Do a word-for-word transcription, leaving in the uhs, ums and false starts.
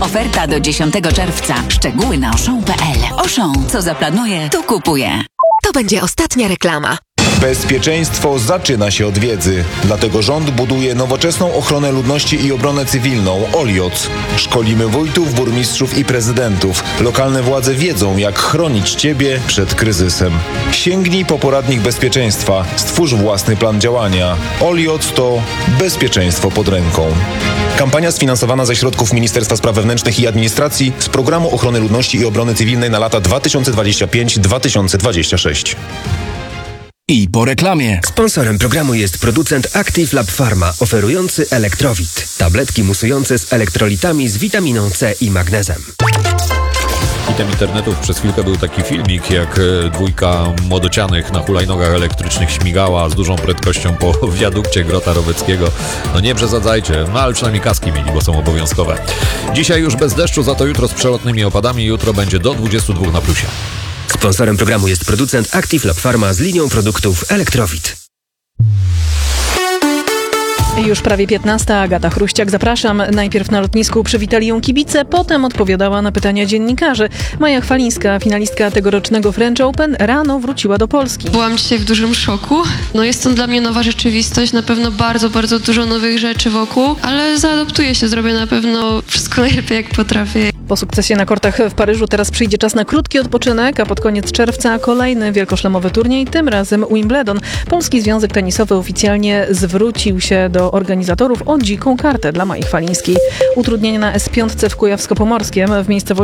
Oferta do dziesiątego czerwca. Szczegóły na oszą kropka pe el. Oszą, co zaplanuje, to kupuje. To będzie ostatnia reklama. Bezpieczeństwo zaczyna się od wiedzy. Dlatego rząd buduje nowoczesną ochronę ludności i obronę cywilną OLIOC. Szkolimy wójtów, burmistrzów i prezydentów. Lokalne władze wiedzą, jak chronić Ciebie przed kryzysem. Sięgnij po poradnik bezpieczeństwa. Stwórz własny plan działania. OLIOC to bezpieczeństwo pod ręką. Kampania sfinansowana ze środków Ministerstwa Spraw Wewnętrznych i Administracji z Programu Ochrony Ludności i Obrony Cywilnej na lata dwa tysiące dwudziesty piąty do dwa tysiące dwudziestego szóstego. I po reklamie. Sponsorem programu jest producent Active Lab Pharma, oferujący Elektrowit. Tabletki musujące z elektrolitami z witaminą C i magnezem. Hitem internetów przez chwilkę był taki filmik, jak dwójka młodocianych na hulajnogach elektrycznych śmigała z dużą prędkością po wiadukcie Grota Roweckiego. No nie przesadzajcie, no ale przynajmniej kaski mieli, bo są obowiązkowe. Dzisiaj już bez deszczu, za to jutro z przelotnymi opadami. Jutro będzie do dwudziestu dwóch na plusie. Sponsorem programu jest producent Active Lab Pharma z linią produktów Elektrowit. Już prawie piętnasta. Agata Chruściak, zapraszam. Najpierw na lotnisku przywitali ją kibice, potem odpowiadała na pytania dziennikarzy. Maja Chwalińska, finalistka tegorocznego French Open, rano wróciła do Polski. Byłam dzisiaj w dużym szoku. No jest to dla mnie nowa rzeczywistość, na pewno bardzo, bardzo dużo nowych rzeczy wokół, ale zaadoptuję się, zrobię na pewno wszystko najlepiej jak potrafię. Po sukcesie na kortach w Paryżu teraz przyjdzie czas na krótki odpoczynek, a pod koniec czerwca kolejny wielkoszlemowy turniej, tym razem Wimbledon. Polski Związek Tenisowy oficjalnie zwrócił się do organizatorów o dziką kartę dla Mai Chwalińskiej. Utrudnienia na es pięć w Kujawsko-Pomorskiem w miejscowości